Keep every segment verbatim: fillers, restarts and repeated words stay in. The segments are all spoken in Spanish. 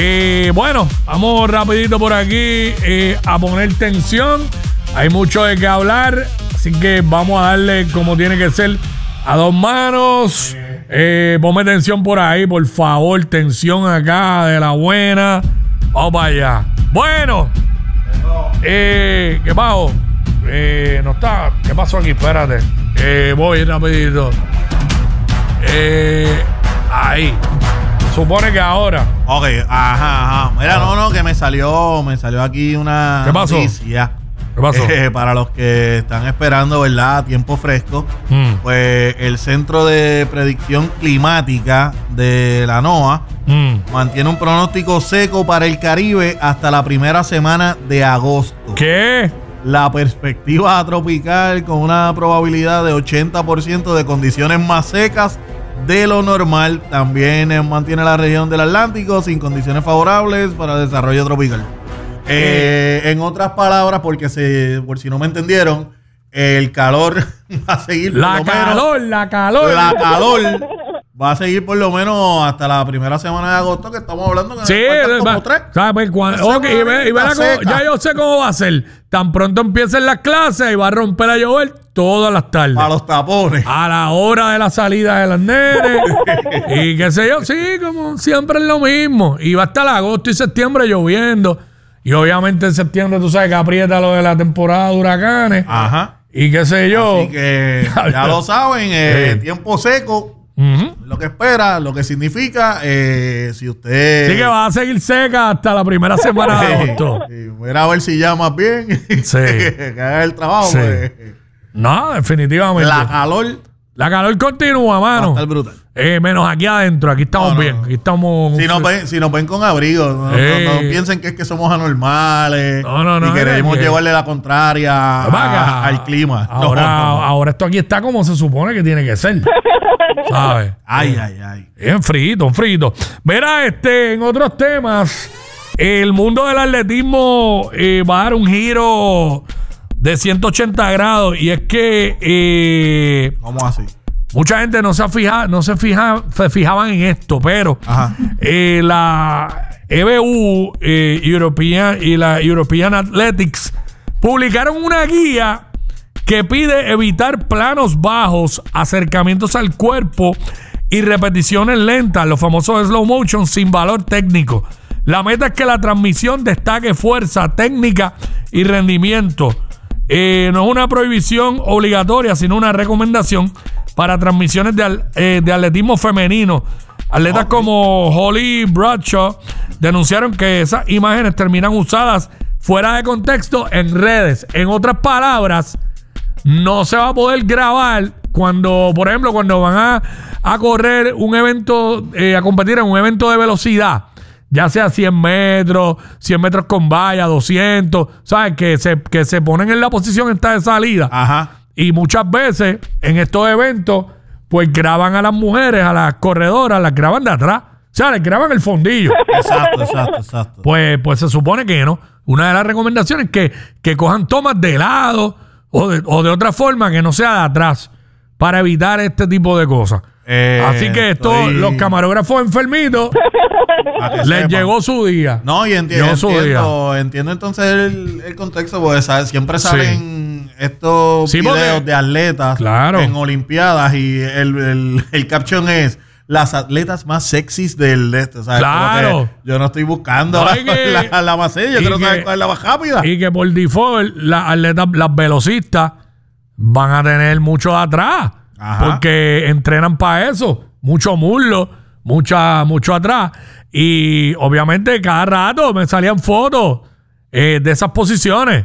Eh, bueno, vamos rapidito por aquí eh, a poner tensión. Hay mucho de qué hablar, así que vamos a darle como tiene que ser a dos manos. Eh, ponme tensión por ahí, por favor. Tensión acá de la buena. Vamos para allá. Bueno, eh, ¿qué pasó? Eh, no está. ¿Qué pasó aquí? Espérate. Eh, voy rapidito. Eh, ahí. Supone que ahora. Ok, ajá, ajá. Mira, ah. no, no, que me salió, me salió aquí una ¿Qué pasó? noticia. ¿Qué pasó? Eh, para los que están esperando, ¿verdad? A tiempo fresco. Mm. Pues el Centro de Predicción Climática de la NOAA mm. mantiene un pronóstico seco para el Caribe hasta la primera semana de agosto. ¿Qué? La perspectiva tropical con una probabilidad de ochenta por ciento de condiciones más secas de lo normal. También eh, mantiene la región del Atlántico sin condiciones favorables para el desarrollo tropical. Eh, en otras palabras, porque se, por si no me entendieron, el calor va a seguir por la lo calor, menos, la calor, la calor va a seguir por lo menos hasta la primera semana de agosto, que estamos hablando que sí, como tres. ¿Sabes? Cuando, okay, y ve, y verá cómo, ya yo sé cómo va a ser. Tan pronto empiecen las clases y va a romper a llover todas las tardes. A los tapones. A la hora de la salida de las nenes. Y qué sé yo, sí, como siempre es lo mismo. Y va a estar agosto y septiembre lloviendo. Y obviamente en septiembre tú sabes que aprieta lo de la temporada de huracanes. Ajá. Y qué sé yo. Así que ya lo saben, eh, sí. Tiempo seco. Uh-huh. Lo que espera, lo que significa, eh, si usted... Sí que va a seguir seca hasta la primera semana de agosto. Sí, mira a ver si llamas bien. Sí. Que haga el trabajo. Sí. Pues. No, definitivamente. La calor. La calor continúa, mano. Va a estar brutal. Eh, menos aquí adentro. Aquí estamos no, no, bien. Aquí estamos... Si nos ven, si nos ven con abrigo, no, eh. no, no piensen que es que somos anormales. No, no, no. Y queremos que... llevarle la contraria a, al clima. Ahora, no, no, no. ahora esto aquí está como se supone que tiene que ser. ¿Sabes? Ay, ay, ay. Bien frito, frito. Mira, este, en otros temas, el mundo del atletismo eh, va a dar un giro de ciento ochenta grados. Y es que... Eh, ¿Cómo así? Mucha gente no se fija, no se fija, se fijaban en esto, pero eh, la E B U eh, European y la European Athletics publicaron una guía que pide evitar planos bajos, acercamientos al cuerpo y repeticiones lentas, los famosos slow motion sin valor técnico. La meta es que la transmisión destaque fuerza, técnica y rendimiento. Eh, no es una prohibición obligatoria, sino una recomendación para transmisiones de, eh, de atletismo femenino. Atletas okay. como Holly Bradshaw denunciaron que esas imágenes terminan usadas fuera de contexto en redes. En otras palabras, no se va a poder grabar cuando, por ejemplo, cuando van a, a correr un evento, eh, a competir en un evento de velocidad. Ya sea cien metros, cien metros con valla, doscientos, ¿sabes? Que se, que se ponen en la posición esta de salida. Ajá. Y muchas veces en estos eventos, pues graban a las mujeres, a las corredoras, las graban de atrás. O sea, les graban el fondillo. Exacto, exacto, exacto. Pues, pues se supone que no. Una de las recomendaciones es que, que cojan tomas de lado o de, o de otra forma que no sea de atrás para evitar este tipo de cosas. Eh, Así que esto, estoy... los camarógrafos enfermitos les sepan. Llegó su día. No, y enti entiendo, entiendo, entiendo entonces el, el contexto, porque ¿sabes? Siempre salen sí. estos sí, videos porque, de atletas claro. en Olimpiadas y el, el, el caption es las atletas más sexys del este, ¿sabes? Claro. Yo no estoy buscando no, la, que, la, la más seria, yo quiero saber cuál es la más rápida. Y que por default las atletas, las velocistas van a tener mucho de atrás. Ajá. Porque entrenan para eso. Mucho muslo, mucha, mucho atrás. Y obviamente cada rato me salían fotos eh, de esas posiciones.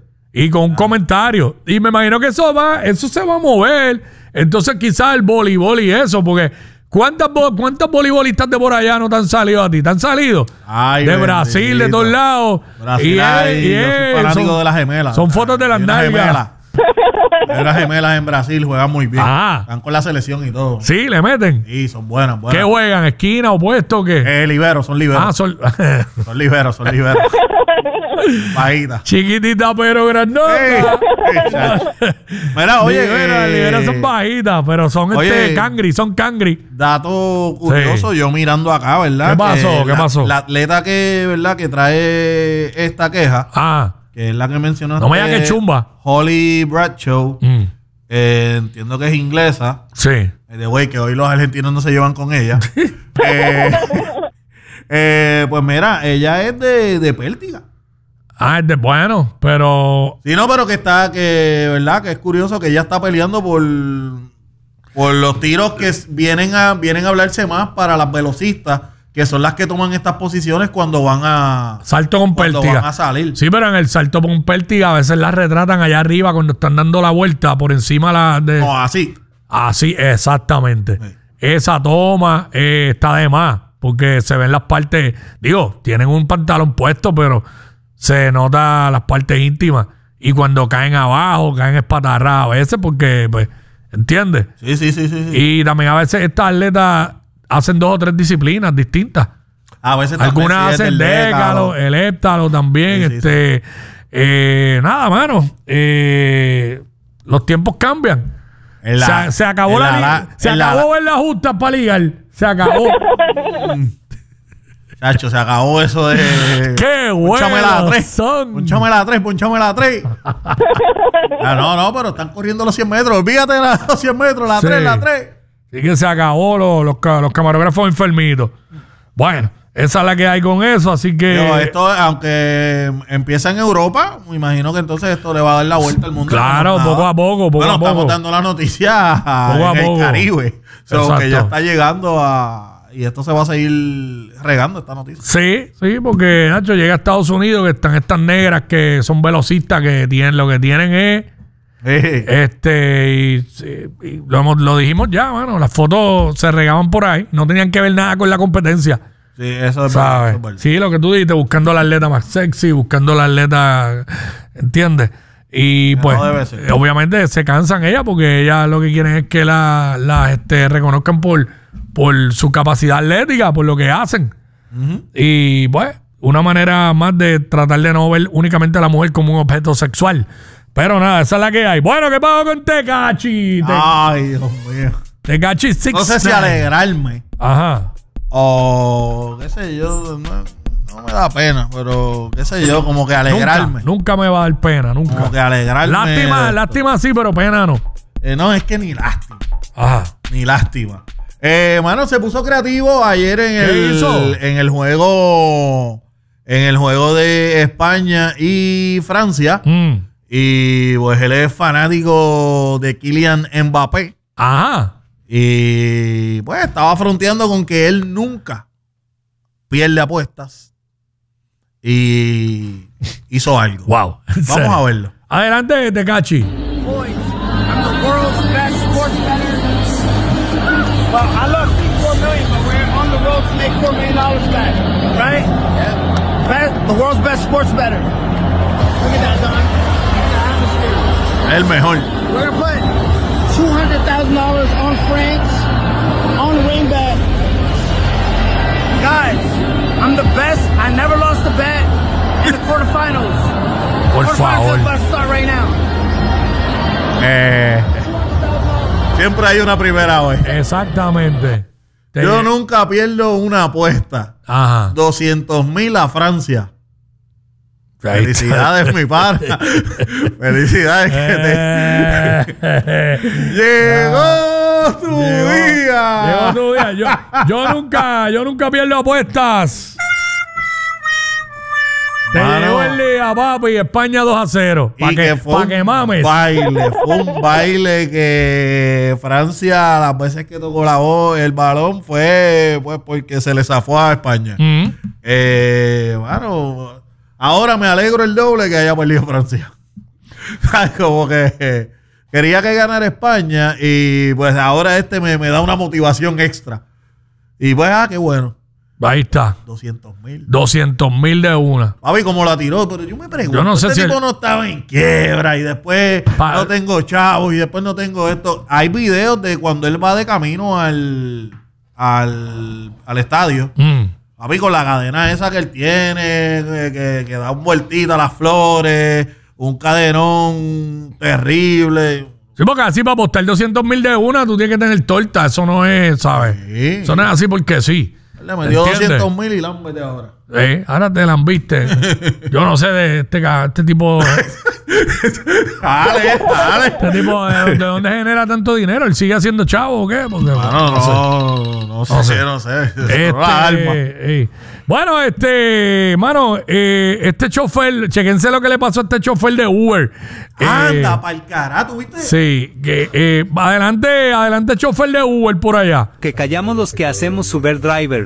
Y con un ah. comentario. Y me imagino que eso va, eso se va a mover. Entonces quizás el voleibol y eso. Porque ¿cuántas, cuántas voleibolistas de por allá no te han salido a ti? ¿Te han salido? Ay, de bendito. Brasil, de todos lados. Brasil, y ay, él, y yo soy él, fanático son, de las gemelas. Son fotos de las nalgas. Las gemelas en Brasil juegan muy bien. Ah. Están con la selección y todo. Sí, le meten. Sí, son buenas, buenas. ¿Qué juegan? ¿Esquina, opuesto o qué? Eh, liberos, son liberos. Ah, son... Son liberos, son liberos. Bajitas. Chiquitita pero grandota. Eh, eh, Mira, oye. Libera, eh, libera son bajitas, pero son oye, este cangri, son cangri. Dato curioso, Sí. yo mirando acá, ¿verdad? ¿Qué pasó? Que ¿Qué la, pasó? La atleta que, ¿verdad? Que trae esta queja, Ah, que es la que mencionaste. no me digas que chumba. Holly Bradshaw. Mm, Eh, entiendo que es inglesa. sí. De güey, que hoy los argentinos no se llevan con ella. eh, eh, pues mira, ella es de, de Pértiga. Ah, es de bueno, pero... Sí, no, pero que está, que, ¿verdad? Que es curioso que ella está peleando por, por los tiros que s- vienen a, vienen a hablarse más para las velocistas, que son las que toman estas posiciones cuando van a, Salto con cuando pértiga. van a salir. Sí, pero en el salto con pértiga a veces la retratan allá arriba cuando están dando la vuelta por encima la de... No, así. Así, exactamente. Sí. Esa toma eh, está de más, porque se ven las partes, digo, tienen un pantalón puesto, pero se nota las partes íntimas. Y cuando caen abajo, caen espatarradas a veces, porque, pues, ¿entiendes? Sí, sí, sí, sí. sí. Y también a veces estas atletas hacen dos o tres disciplinas distintas. A veces también Algunas sí es hacen del décalo, el héptalo también. Sí, sí, este, eh, nada, mano. Eh, los tiempos cambian. En la- se, se acabó en la, la- li- la- se en la- acabó ver las justas para ligar. Se acabó. Chacho, se acabó eso de. ¡Qué Pónchame la buenos tres. son! Pónchame la tres, pónchame la tres. Ah, no, no, pero están corriendo los cien metros. Olvídate de la- los cien metros, la Sí. tres, la tres. Así que se acabó los, los, ca- los camarógrafos enfermitos. Bueno, esa es la que hay con eso, así que... Digo, esto, aunque empieza en Europa, me imagino que entonces esto le va a dar la vuelta al mundo. Claro, como poco a poco, poco bueno, a poco. estamos dando la noticia Poco a en poco. el Caribe. So, Exacto. que ya está llegando a... Y esto se va a seguir regando, esta noticia. Sí, sí, porque Nacho llega a Estados Unidos que están estas negras que son velocistas que tienen, lo que tienen es Eh, este y, y lo, hemos- lo dijimos ya, mano, las fotos se regaban por ahí, no tenían que ver nada con la competencia, sí, eso es verdad. ¿sabes? Eso es verdad. Sí, lo que tú dijiste, buscando la atleta más sexy, buscando la atleta, ¿entiendes? Y Que pues, no debe ser. eh, obviamente se cansan ellas porque ellas lo que quieren es que las la, este, reconozcan por, por su capacidad atlética, por lo que hacen. Ujú. Y pues, una manera más de tratar de no ver únicamente a la mujer como un objeto sexual. Pero nada, esa es la que hay. Bueno, ¿qué pasó con Tecachi? Te- Ay, Dios mío. Tecachi Six. No sé si alegrarme Ajá. o qué sé yo, no, no me da pena, pero qué sé yo, como que alegrarme. Nunca, nunca me va a dar pena, nunca. Como que alegrarme. Lástima, de- lástima sí, pero pena no. Eh, no, es que ni lástima, Ajá. ni lástima. Eh, mano, se puso creativo ayer en ¿Qué el, hizo? en el juego, en el juego de España y Francia. Mm. Y pues él es fanático de Kylian Mbappé. Ajá. Y pues estaba fronteando con que él nunca pierde apuestas. Y hizo algo. Wow. Vamos a verlo. Adelante, Tecachi. Boys, I'm the world's best sports bettor. Well, I lost four million, but we're on the road to make four million dollars back, right? Yeah. Best, the world's best sports bettor. Look at that, Don. Look at the atmosphere. El mejor. We're gonna put two hundred thousand dollars on France on the ring bet. Guys, I'm the best. I never lost a bet in the quarterfinals. Por Quarterfinals favor. is about to start right now. Eh, siempre hay una primera vez. Exactamente. Te- Yo nunca pierdo una apuesta. Ajá. doscientos mil a Francia. Ahí está. Felicidades, mi pana. Felicidades que te... Eh, Llegó tu Llegó- día. Llegó tu día. Yo, yo nunca, yo nunca pierdo apuestas. Te Mano. llegó el día, papi. España dos a cero. Para Y que, fue pa' un que mames. baile, fue un baile que Francia, las veces que tocó la voz, el balón fue pues porque se le zafó a España. Mm. Eh, bueno, ahora me alegro el doble que haya perdido Francia. Como que quería que ganara España y pues ahora este me, me da una motivación extra. Y pues, ah, qué bueno. Ahí está. doscientos mil. doscientos mil de una. Papi, ¿cómo la tiró? Pero yo me pregunto, yo no sé este si tipo el... no estaba en quiebra y después pa... no tengo chavos y después no tengo esto. Hay videos de cuando él va de camino al, al, al estadio. Mm. Papi, con la cadena esa que él tiene, que, que, que da un vueltita a las flores, un cadenón terrible. Sí, porque así para apostar doscientos mil de una, tú tienes que tener torta. Eso no es, ¿sabes? Sí. Eso no es así porque sí. Él le metió doscientos mil y lámbete ahora. Sí, ahora te lambiste. Yo no sé de este, este tipo. Dale, dale. Este tipo, ¿de, ¿de dónde genera tanto dinero? ¿Él sigue haciendo chavo o qué? Porque, no, no, no, sé. no, no sé, no sé. Este, eh, bueno, este, mano, eh, este chofer, chequense lo que le pasó a este chofer de Uber. Anda, eh, pa'l carajo, ¿viste? Sí, que eh, adelante, adelante, chofer de Uber por allá. Que callamos los que hacemos Uber Driver.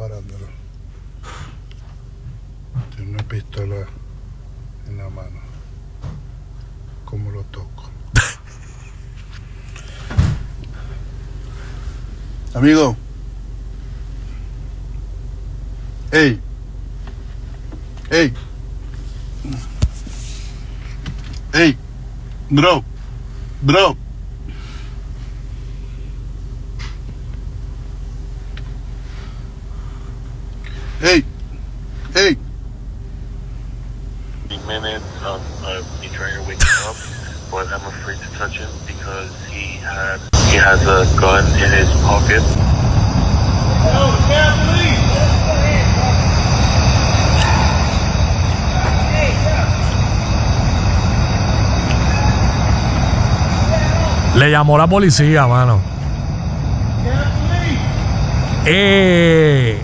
Tiene una pistola en la mano. ¿Cómo lo toco? Amigo. Ey. Ey. Ey. Bro. Bro. Hey, hey. Minutes of, of me trying to wake him up, but I'm afraid to touch him because he had he has a gun in his pocket. No, can't believe. Le llamó la policía, mano. Eh.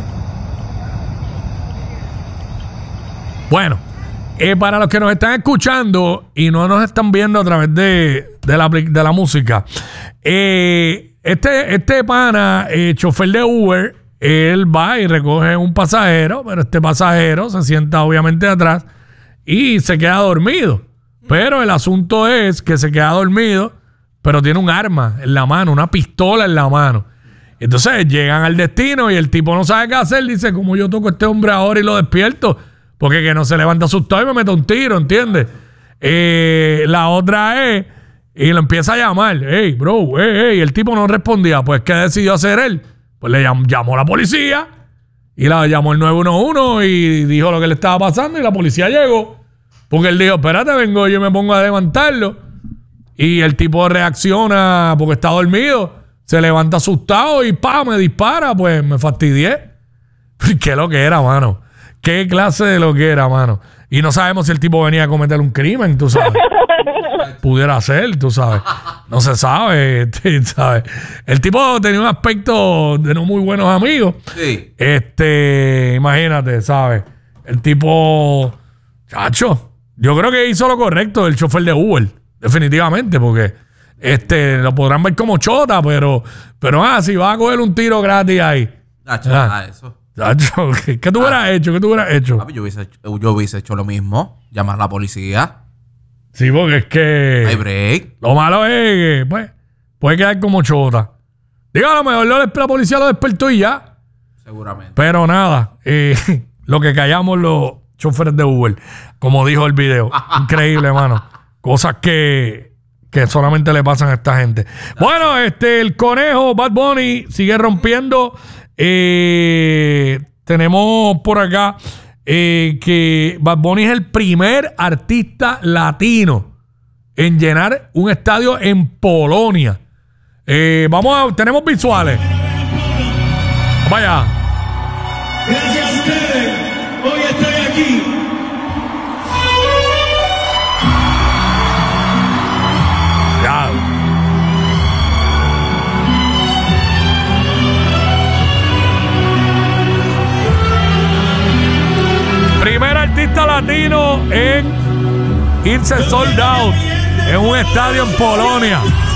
Bueno, eh, para los que nos están escuchando y no nos están viendo a través de, de, la, de la música, eh, este, este pana, eh, chofer de Uber, él va y recoge un pasajero, pero este pasajero se sienta obviamente atrás y se queda dormido. Pero el asunto es que se queda dormido, pero tiene un arma en la mano, una pistola en la mano. Entonces llegan al destino y el tipo no sabe qué hacer. Dice, ¿cómo yo toco a este hombre ahora y lo despierto? Porque que no se levanta asustado y me mete un tiro, ¿entiendes? Eh, la otra es, y lo empieza a llamar. Hey, bro, hey, hey. El tipo no respondía. Pues, ¿qué decidió hacer él? Pues le llam, llamó a la policía y la llamó el nueve uno uno y dijo lo que le estaba pasando y la policía llegó. Porque él dijo, espérate, vengo yo y me pongo a levantarlo. Y el tipo reacciona porque está dormido. Se levanta asustado y pa, me dispara. Pues me fastidié. ¿Qué lo que era, mano? ¿Qué clase de lo que era, mano? Y no sabemos si el tipo venía a cometer un crimen, tú sabes. Pudiera ser, tú sabes. No se sabe, ¿sabes? El tipo tenía un aspecto de no muy buenos amigos. Sí. Este, imagínate, ¿sabes? El tipo, chacho, yo creo que hizo lo correcto el chofer de Uber, definitivamente, porque este, lo podrán ver como chota, pero, pero ah, si va a coger un tiro gratis ahí. Chacho, ah, eso. ¿Qué, ¿Qué tú hubieras ah, hecho? ¿Qué tú hubieras hecho? Papi, yo, hubiese, yo hubiese hecho lo mismo. Llamar a la policía. Sí, porque es que... Hay break. Lo malo es que, pues, puede quedar como chota. Digo, a lo mejor lo, la policía lo despertó y ya. Seguramente. Pero nada, eh, lo que callamos los choferes de Uber, como dijo el video. Increíble, mano. Cosas que, que solamente le pasan a esta gente. Bueno, este, el conejo Bad Bunny sigue rompiendo... Eh, tenemos por acá eh, que Bad Bunny es el primer artista latino en llenar un estadio en Polonia. Eh, vamos a, tenemos visuales. Vaya. Gracias a ustedes. Hoy estoy aquí. Ya. Primer artista latino en irse sold out en un estadio en Polonia.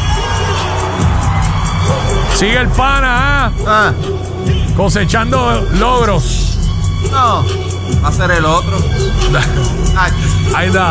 Sigue el pana, ¿eh? Ah. Cosechando logros. No, va a ser el otro. Ahí está.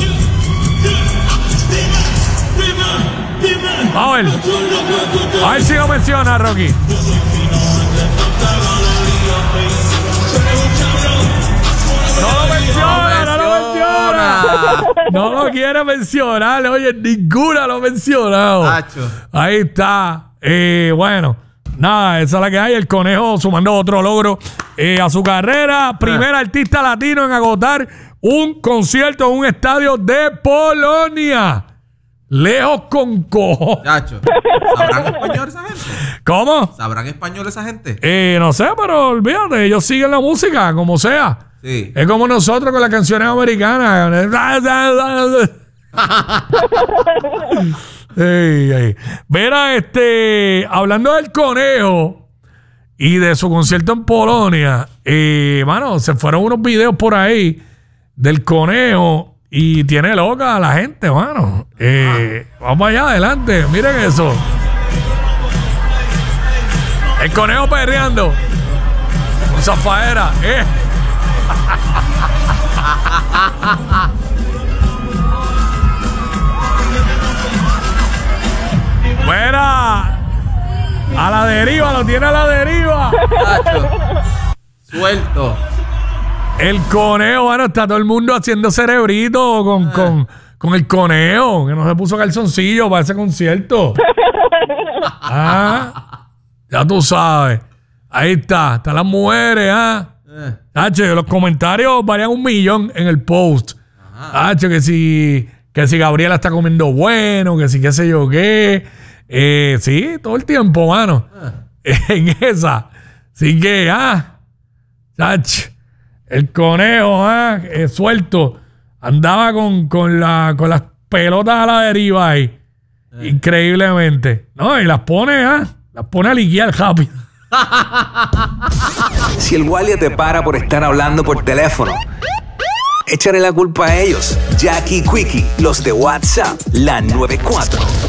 A ver. A ver si lo menciona, Rocky. No lo menciona, no lo menciona. No lo quiere mencionar. Oye, ninguna lo ha mencionado. Tacho. Ahí está. Eh, bueno, nada, esa es la que hay. El Conejo sumando otro logro eh, a su carrera. Primer ah. artista latino en agotar un concierto en un estadio de Polonia. Lejos con cojo. Chacho. ¿Sabrán español esa gente? ¿Cómo? ¿Sabrán español esa gente? Eh, no sé, pero olvídate, ellos siguen la música, como sea. Sí. Es como nosotros con las canciones americanas. Ey, ey. Mira, este, hablando del Conejo y de su concierto en Polonia, eh, mano, se fueron unos videos por ahí del Conejo y tiene loca a la gente, mano. Eh, ah. Vamos allá adelante, miren eso. El Conejo perreando con Zafaera, eh. Fuera a la deriva, lo tiene a la deriva. Suelto. El Conejo, bueno, está todo el mundo haciendo cerebrito con, eh. con, con el Conejo, que no se puso calzoncillo para ese concierto. Ah, ya tú sabes. Ahí está, están las mujeres, ¿ah? Eh. H, los comentarios varían un millón en el post. H, que si, que si Gabriela está comiendo bueno, que si qué sé yo qué. Eh, sí, todo el tiempo, mano. Eh. En esa. Así que, ah, H, el Conejo, ah, eh, suelto. Andaba con, con, la, con las pelotas a la deriva ahí. Eh. Increíblemente. No, y las pone, ah, las pone a liquear rápido. Si el guardia te para por estar hablando por teléfono, échale la culpa a ellos. Jackie Quickie, los de WhatsApp, la noventa y cuatro.